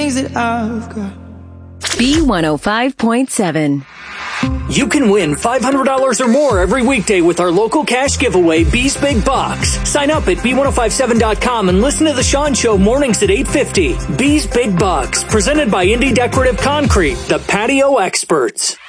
things that I've got. B105.7. You can win $500 or more every weekday with our local cash giveaway, B's Big Box. Sign up at B1057.com and listen to The Sean Show mornings at 8:50. B's Big Box, presented by Indy Decorative Concrete, the patio experts.